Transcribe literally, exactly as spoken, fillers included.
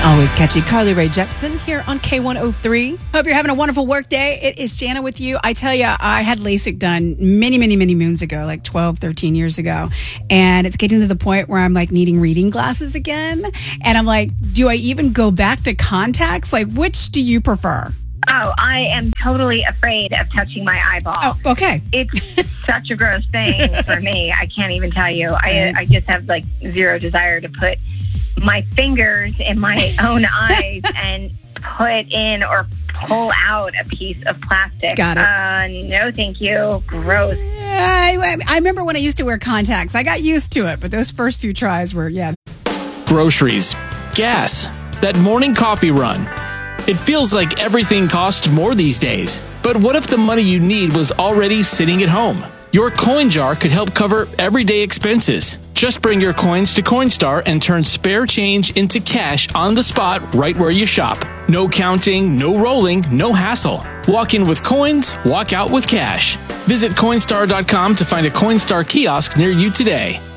Always catchy. Carly Rae Jepsen here on K one oh three. Hope you're having a wonderful work day. It is Jana with you. I tell you, I had LASIK done many, many, many moons ago, like twelve, thirteen years ago. And it's getting to the point where I'm like needing reading glasses again. And I'm like, do I even go back to contacts? Like, which do you prefer? Oh, I am totally afraid of touching my eyeball. Oh, okay. It's such a gross thing for me. I can't even tell you. I, I just have like zero desire to put my fingers in my own eyes and put in or pull out a piece of plastic. Got it. Uh, no, thank you. Gross. I, I remember when I used to wear contacts. I got used to it, but those first few tries were, yeah. Groceries, gas, that morning coffee run. It feels like everything costs more these days. But what if the money you need was already sitting at home? Your coin jar could help cover everyday expenses. Just bring your coins to Coinstar and turn spare change into cash on the spot right where you shop. No counting, no rolling, no hassle. Walk in with coins, walk out with cash. Visit Coinstar dot com to find a Coinstar kiosk near you today.